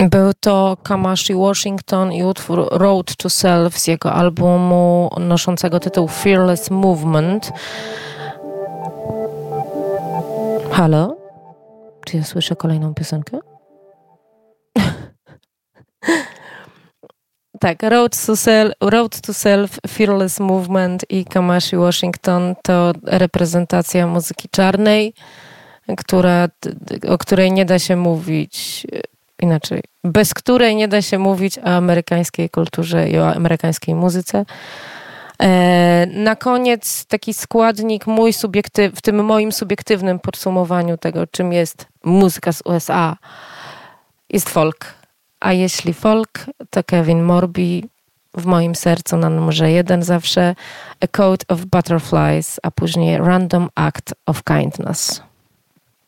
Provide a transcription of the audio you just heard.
Był to Kamasi Washington i utwór Road to Self z jego albumu noszącego tytuł Fearless Movement. Halo? Czy ja słyszę kolejną piosenkę? Tak, Road to Self, Fearless Movement i Kamasi Washington to reprezentacja muzyki czarnej, o której nie da się mówić inaczej, bez której nie da się mówić o amerykańskiej kulturze i o amerykańskiej muzyce. Na koniec taki składnik w tym moim subiektywnym podsumowaniu tego, czym jest muzyka z USA, jest folk. A jeśli folk, to Kevin Morby w moim sercu na numerze 1 zawsze, A Coat of Butterflies, a później Random Act of Kindness.